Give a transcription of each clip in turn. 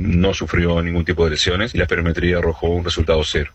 no sufrió ningún tipo de lesiones y la espirometría arrojó un resultado 0.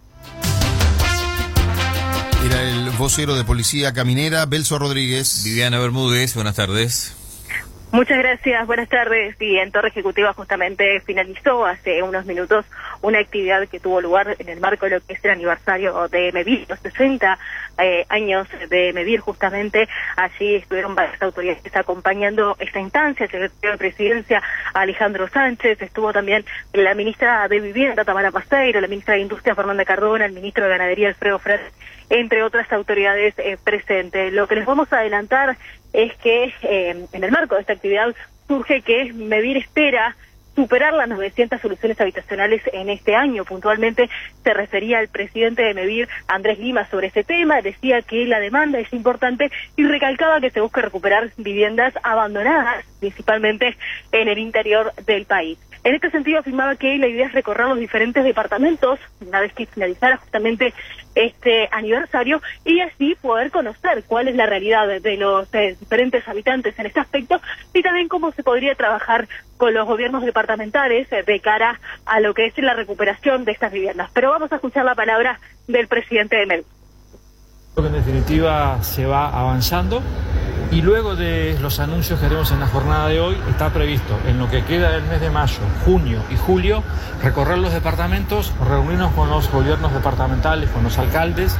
Era el vocero de Policía Caminera, Belso Rodríguez. Viviana Bermúdez, buenas tardes. Muchas gracias, buenas tardes. Y en Torre Ejecutiva justamente finalizó hace unos minutos una actividad que tuvo lugar en el marco de lo que es el aniversario de MEVIR, los 60 años de MEVIR. Justamente allí estuvieron varias autoridades acompañando esta instancia, el secretario de Presidencia Alejandro Sánchez, estuvo también la ministra de Vivienda Tamara Paseiro, la ministra de Industria Fernanda Cardona, el ministro de Ganadería Alfredo Fernández, entre otras autoridades presentes. Lo que les vamos a adelantar es que en el marco de esta actividad surge que MEVIR espera superar las 900 soluciones habitacionales en este año. Puntualmente se refería al presidente de MEVIR, Andrés Lima, sobre ese tema, decía que la demanda es importante y recalcaba que se busca recuperar viviendas abandonadas, principalmente en el interior del país. En este sentido afirmaba que la idea es recorrer los diferentes departamentos una vez que finalizara justamente este aniversario y así poder conocer cuál es la realidad de los diferentes habitantes en este aspecto y también cómo se podría trabajar con los gobiernos departamentales de cara a lo que es la recuperación de estas viviendas. Pero vamos a escuchar la palabra del presidente de MEVIR. En definitiva se va avanzando y luego de los anuncios que haremos en la jornada de hoy está previsto en lo que queda del mes de mayo, junio y julio recorrer los departamentos, reunirnos con los gobiernos departamentales, con los alcaldes,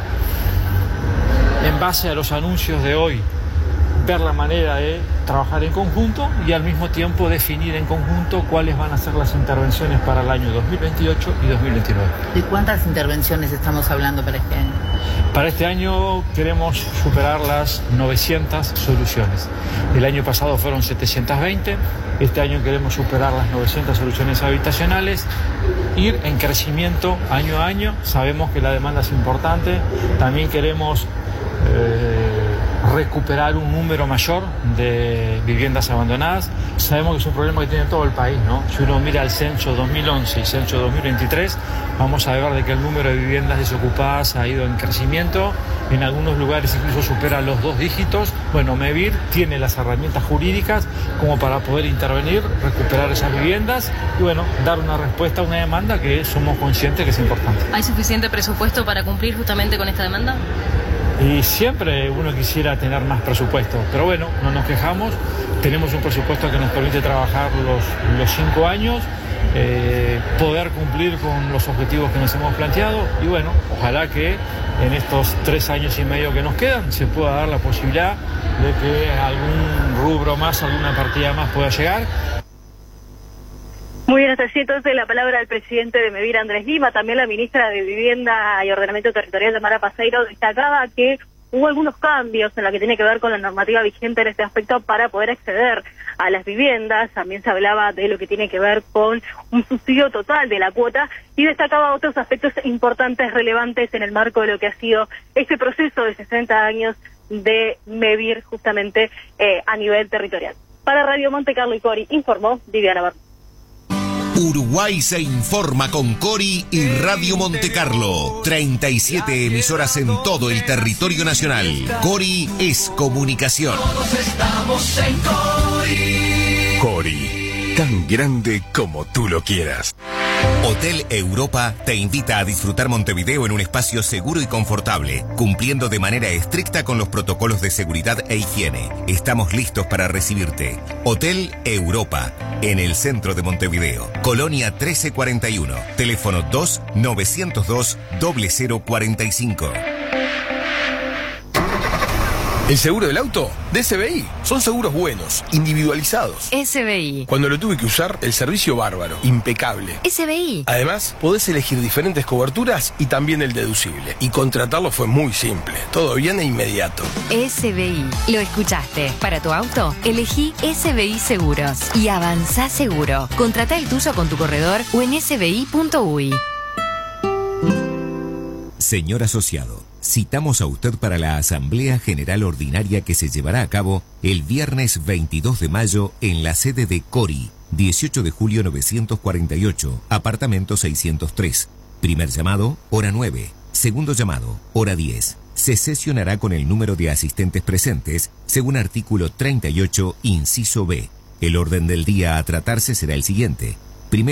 en base a los anuncios de hoy ver la manera de trabajar en conjunto y al mismo tiempo definir en conjunto cuáles van a ser las intervenciones para el año 2028 y 2029. ¿De cuántas intervenciones estamos hablando para este año? Para este año queremos superar las 900 soluciones. El año pasado fueron 720, este año queremos superar las 900 soluciones habitacionales, ir en crecimiento año a año. Sabemos que la demanda es importante, también queremos recuperar un número mayor de viviendas abandonadas. Sabemos que es un problema que tiene todo el país, ¿no? Si uno mira el censo 2011 y censo 2023, vamos a ver de que el número de viviendas desocupadas ha ido en crecimiento, en algunos lugares incluso supera los 2 dígitos. Bueno, MEVIR tiene las herramientas jurídicas como para poder intervenir, recuperar esas viviendas y bueno, dar una respuesta a una demanda que somos conscientes que es importante. ¿Hay suficiente presupuesto para cumplir justamente con esta demanda? Y siempre uno quisiera tener más presupuesto, pero bueno, no nos quejamos, tenemos un presupuesto que nos permite trabajar los 5 años, poder cumplir con los objetivos que nos hemos planteado y bueno, ojalá que en estos 3 años y medio que nos quedan se pueda dar la posibilidad de que algún rubro más, alguna partida más pueda llegar. Muy bien, hasta así entonces la palabra del presidente de MEVIR, Andrés Lima. También la ministra de Vivienda y Ordenamiento Territorial, Tamara Paseiro, destacaba que hubo algunos cambios en lo que tiene que ver con la normativa vigente en este aspecto para poder acceder a las viviendas. También se hablaba de lo que tiene que ver con un subsidio total de la cuota y destacaba otros aspectos importantes, relevantes en el marco de lo que ha sido este proceso de 60 años de MEVIR justamente a nivel territorial. Para Radio Monte Carlo y Cori, informó Viviana Bar. Uruguay se informa con Cori y Radio Monte Carlo. 37 emisoras en todo el territorio nacional. Cori es comunicación. Todos estamos en Cori. Cori, tan grande como tú lo quieras. Hotel Europa te invita a disfrutar Montevideo en un espacio seguro y confortable, cumpliendo de manera estricta con los protocolos de seguridad e higiene. Estamos listos para recibirte. Hotel Europa, en el centro de Montevideo. Colonia 1341. Teléfono 2-902-0045. ¿El seguro del auto? De SBI. Son seguros buenos, individualizados. SBI. Cuando lo tuve que usar, el servicio bárbaro, impecable. SBI. Además, podés elegir diferentes coberturas y también el deducible. Y contratarlo fue muy simple. Todo bien e inmediato. SBI. Lo escuchaste. Para tu auto, elegí SBI Seguros. Y avanzá seguro. Contratá el tuyo con tu corredor o en sbi.uy. Señor asociado, citamos a usted para la Asamblea General Ordinaria que se llevará a cabo el viernes 22 de mayo en la sede de Cori, 18 de julio 948, apartamento 603. Primer llamado, hora 9. Segundo llamado, hora 10. Se sesionará con el número de asistentes presentes, según artículo 38, inciso B. El orden del día a tratarse será el siguiente.